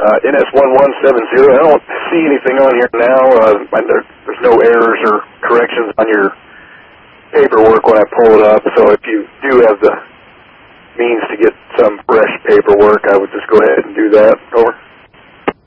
NS1170. I don't see anything on here now. There's no errors or corrections on your paperwork when I pull it up. So if you do have the means to get some fresh paperwork, I would just go ahead and do that. Over.